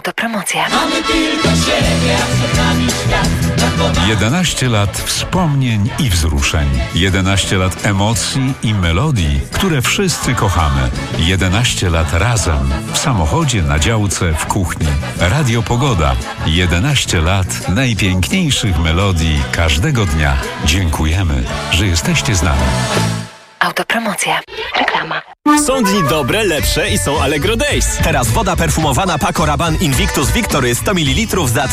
Autopromocja. Mamy tylko siebie, a przed nami świat. 11 lat wspomnień i wzruszeń. 11 lat emocji i melodii, które wszyscy kochamy. 11 lat razem. W samochodzie, na działce, w kuchni. Radio Pogoda. 11 lat najpiękniejszych melodii każdego dnia. Dziękujemy, że jesteście z nami. Autopromocja. Reklama. Są dni dobre, lepsze i są Allegro Days. Teraz woda perfumowana Paco Rabanne Invictus Victory 100 ml za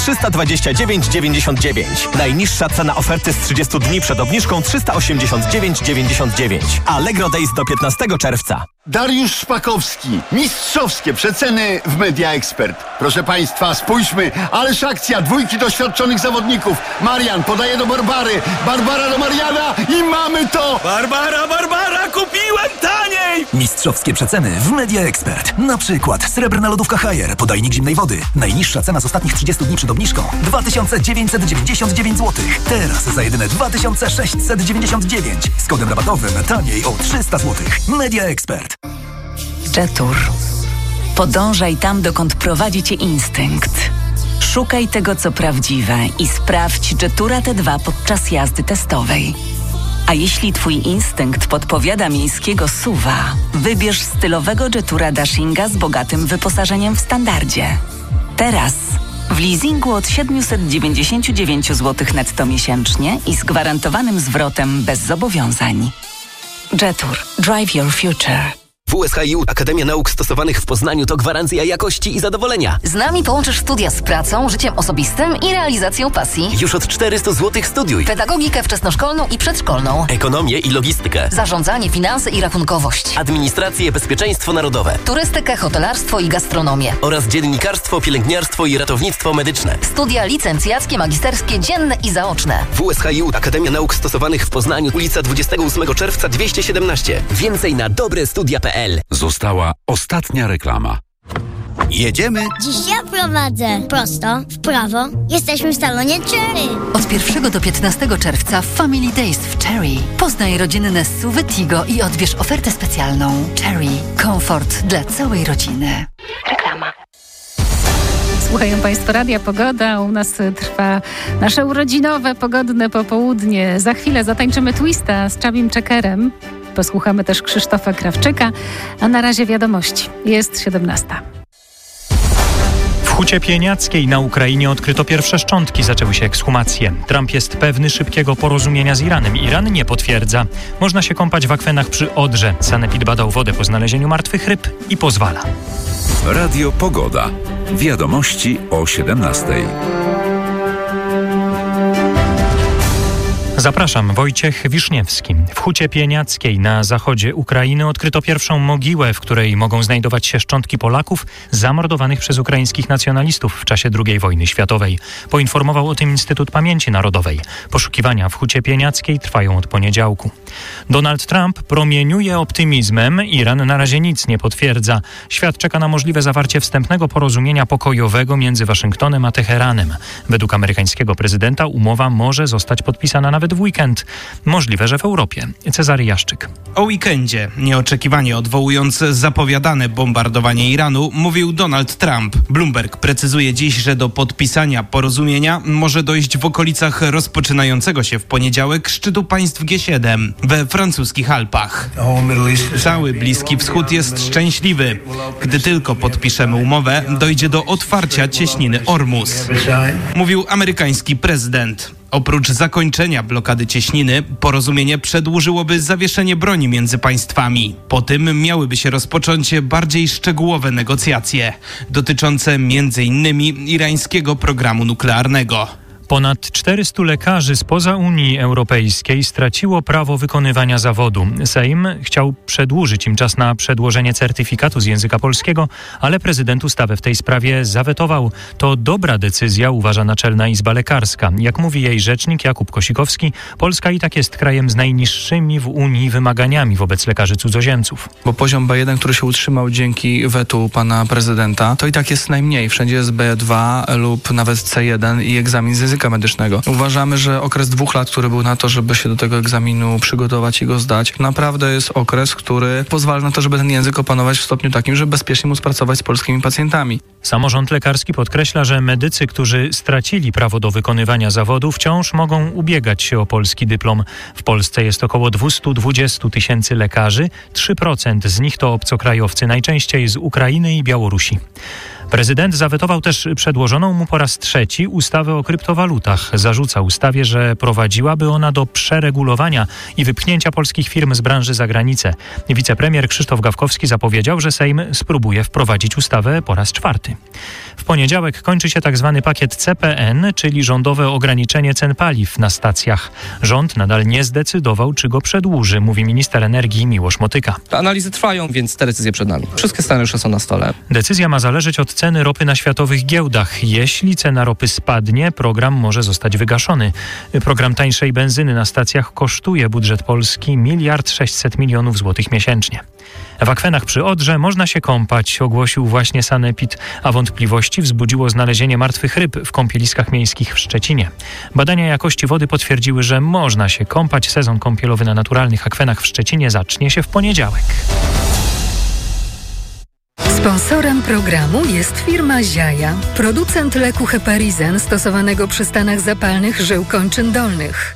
329,99. Najniższa cena oferty z 30 dni przed obniżką 389,99. Allegro Days do 15 czerwca. Dariusz Szpakowski. Mistrzowskie przeceny w Media Expert. Proszę Państwa, spójrzmy, ależ akcja, dwójki doświadczonych zawodników. Marian podaje do Barbary, Barbara do Mariana i mamy to! Barbara, kupiłem taniej! Mistrzowskie przeceny w Media Expert. Na przykład srebrna lodówka Haier, podajnik zimnej wody. Najniższa cena z ostatnich 30 dni przed obniżką 2999 zł. Teraz za jedyne 2699. Z kodem rabatowym taniej o 300 zł. Media Expert. Jetour. Podążaj tam, dokąd prowadzi cię instynkt. Szukaj tego, co prawdziwe i sprawdź Jetoura T2 podczas jazdy testowej. A jeśli twój instynkt podpowiada miejskiego SUV-a, wybierz stylowego Jetoura Dashinga z bogatym wyposażeniem w standardzie. Teraz w leasingu od 799 zł netto miesięcznie i z gwarantowanym zwrotem bez zobowiązań. Jetour. Drive your future. WSHiU Akademia Nauk Stosowanych w Poznaniu to gwarancja jakości i zadowolenia. Z nami połączysz studia z pracą, życiem osobistym i realizacją pasji. Już od 400 zł studiuj. Pedagogikę wczesnoszkolną i przedszkolną. Ekonomię i logistykę. Zarządzanie, finanse i rachunkowość. Administrację, bezpieczeństwo narodowe. Turystykę, hotelarstwo i gastronomię. Oraz dziennikarstwo, pielęgniarstwo i ratownictwo medyczne. Studia licencjackie, magisterskie, dzienne i zaoczne. WSHiU Akademia Nauk Stosowanych w Poznaniu, ulica 28 czerwca 217. Więcej na dobrestudia.pl. Została ostatnia reklama. Jedziemy. Dziś ja prowadzę. Prosto, w prawo. Jesteśmy w salonie Cherry. Od 1 do 15 czerwca Family Days w Cherry. Poznaj rodzinne SUV-y Tigo i odbierz ofertę specjalną. Cherry. Komfort dla całej rodziny. Reklama. Słuchają Państwo Radia Pogoda. U nas trwa nasze urodzinowe, pogodne popołudnie. Za chwilę zatańczymy twista z Chubim Checkerem. Posłuchamy też Krzysztofa Krawczyka, a na razie wiadomości. Jest 17. W Hucie Pieniackiej na Ukrainie odkryto pierwsze szczątki, zaczęły się ekshumacje. Trump jest pewny szybkiego porozumienia z Iranem. Iran nie potwierdza. Można się kąpać w akwenach przy Odrze. Sanepid badał wodę po znalezieniu martwych ryb i pozwala. Radio Pogoda. Wiadomości o 17. Zapraszam, Wojciech Wiszniewski. W Hucie Pieniackiej na zachodzie Ukrainy odkryto pierwszą mogiłę, w której mogą znajdować się szczątki Polaków zamordowanych przez ukraińskich nacjonalistów w czasie II wojny światowej. Poinformował o tym Instytut Pamięci Narodowej. Poszukiwania w Hucie Pieniackiej trwają od poniedziałku. Donald Trump promieniuje optymizmem. Iran na razie nic nie potwierdza. Świat czeka na możliwe zawarcie wstępnego porozumienia pokojowego między Waszyngtonem a Teheranem. Według amerykańskiego prezydenta umowa może zostać podpisana nawet w weekend. Możliwe, że w Europie. Cezary Jaszczyk. O weekendzie, nieoczekiwanie odwołując zapowiadane bombardowanie Iranu, mówił Donald Trump. Bloomberg precyzuje dziś, że do podpisania porozumienia może dojść w okolicach rozpoczynającego się w poniedziałek szczytu państw G7 we francuskich Alpach. Cały Bliski Wschód jest szczęśliwy. Gdy tylko podpiszemy umowę, dojdzie do otwarcia cieśniny Ormus, mówił amerykański prezydent. Oprócz zakończenia blokady cieśniny, porozumienie przedłużyłoby zawieszenie broni między państwami. Po tym miałyby się rozpocząć bardziej szczegółowe negocjacje, dotyczące m.in. irańskiego programu nuklearnego. Ponad 400 lekarzy spoza Unii Europejskiej straciło prawo wykonywania zawodu. Sejm chciał przedłużyć im czas na przedłożenie certyfikatu z języka polskiego, ale prezydent ustawę w tej sprawie zawetował. To dobra decyzja, uważa Naczelna Izba Lekarska. Jak mówi jej rzecznik Jakub Kosikowski, Polska i tak jest krajem z najniższymi w Unii wymaganiami wobec lekarzy cudzoziemców. Bo poziom B1, który się utrzymał dzięki wetu pana prezydenta, to i tak jest najmniej. Wszędzie jest B2 lub nawet C1 i egzamin z języka certyfikatka medycznego. Uważamy, że okres 2 lat, który był na to, żeby się do tego egzaminu przygotować i go zdać, naprawdę jest okres, który pozwala na to, żeby ten język opanować w stopniu takim, żeby bezpiecznie móc pracować z polskimi pacjentami. Samorząd lekarski podkreśla, że medycy, którzy stracili prawo do wykonywania zawodu, wciąż mogą ubiegać się o polski dyplom. W Polsce jest około 220 000 lekarzy, 3% z nich to obcokrajowcy, najczęściej z Ukrainy i Białorusi. Prezydent zawetował też przedłożoną mu po raz 3 ustawę o kryptowalutach. Zarzuca ustawie, że prowadziłaby ona do przeregulowania i wypchnięcia polskich firm z branży za granicę. Wicepremier Krzysztof Gawkowski zapowiedział, że Sejm spróbuje wprowadzić ustawę po raz 4. W poniedziałek kończy się tzw. pakiet CPN, czyli rządowe ograniczenie cen paliw na stacjach. Rząd nadal nie zdecydował, czy go przedłuży, mówi minister energii Miłosz Motyka. Analizy trwają, więc te decyzje przed nami. Wszystkie scenariusze są na stole. Decyzja ma zależeć od ceny ropy na światowych giełdach. Jeśli cena ropy spadnie, program może zostać wygaszony. Program tańszej benzyny na stacjach kosztuje budżet Polski 1 600 000 000 złotych miesięcznie. W akwenach przy Odrze można się kąpać, ogłosił właśnie sanepid, a wątpliwości wzbudziło znalezienie martwych ryb w kąpieliskach miejskich w Szczecinie. Badania jakości wody potwierdziły, że można się kąpać. Sezon kąpielowy na naturalnych akwenach w Szczecinie zacznie się w poniedziałek. Sponsorem programu jest firma Ziaja, producent leku Heparizen stosowanego przy stanach zapalnych żył kończyn dolnych.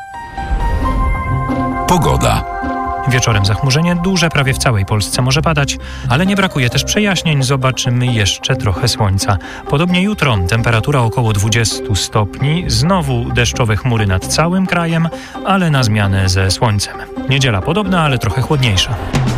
Pogoda. Wieczorem zachmurzenie duże, prawie w całej Polsce może padać, ale nie brakuje też przejaśnień. Zobaczymy jeszcze trochę słońca. Podobnie jutro temperatura około 20 stopni, znowu deszczowe chmury nad całym krajem, ale na zmianę ze słońcem. Niedziela podobna, ale trochę chłodniejsza.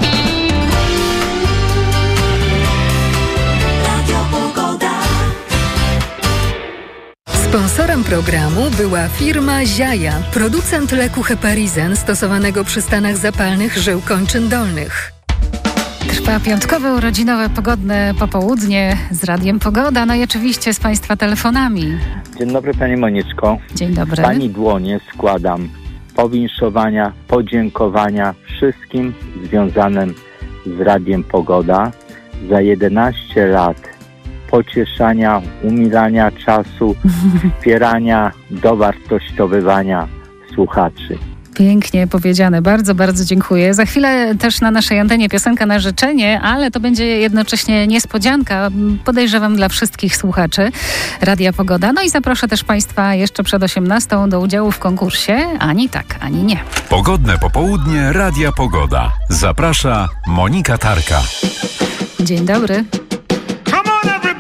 Sponsorem programu była firma Ziaja, producent leku Heparizen stosowanego przy stanach zapalnych żył kończyn dolnych. Trwa piątkowe, urodzinowe, pogodne popołudnie z Radiem Pogoda, no i oczywiście z Państwa telefonami. Dzień dobry Pani Moniczko. Dzień dobry. Pani dłonie składam powinszowania, podziękowania wszystkim związanym z Radiem Pogoda za 11 lat pocieszania, umilania czasu, wspierania, dowartościowywania słuchaczy. Pięknie powiedziane. Bardzo, bardzo dziękuję. Za chwilę też na naszej antenie piosenka na życzenie, ale to będzie jednocześnie niespodzianka, podejrzewam, dla wszystkich słuchaczy Radia Pogoda. No i zaproszę też Państwa jeszcze przed 18 do udziału w konkursie. Ani tak, ani nie. Pogodne popołudnie Radia Pogoda. Zaprasza Monika Tarka. Dzień dobry. Come on, everybody!